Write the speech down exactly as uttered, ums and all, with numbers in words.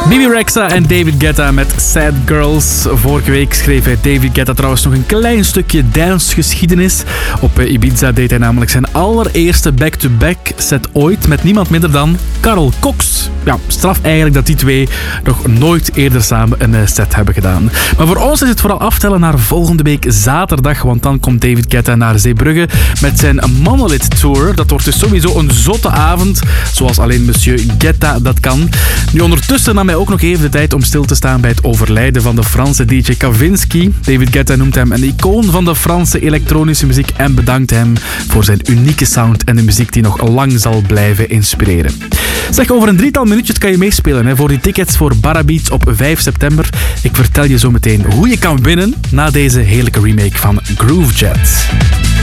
Bebe Rexha en David Guetta met Sad Girls. Vorige week schreef hij David Guetta trouwens nog een klein stukje dancegeschiedenis. Op Ibiza deed hij namelijk zijn allereerste back-to-back set ooit met niemand minder dan Carl Cox. Ja, straf eigenlijk dat die twee nog nooit eerder samen een set hebben gedaan. Maar voor ons is het vooral aftellen naar volgende week zaterdag, want dan komt David Guetta naar Zeebrugge met zijn Monolith Tour. Dat wordt dus sowieso een zotte avond, zoals alleen monsieur Guetta dat kan. Nu, ondertussen nam hij ook nog even de tijd om stil te staan bij het overlijden van de Franse D J Kavinsky. David Guetta noemt hem een icoon van de Franse elektronische muziek en bedankt hem voor zijn unieke sound en de muziek die nog lang zal blijven inspireren. Zeg, over een drietal minuutjes kan je meespelen hè, voor die tickets voor Barra Beats op vijf september. Ik vertel je zo meteen hoe je kan winnen na deze heerlijke remake van Groove Jet.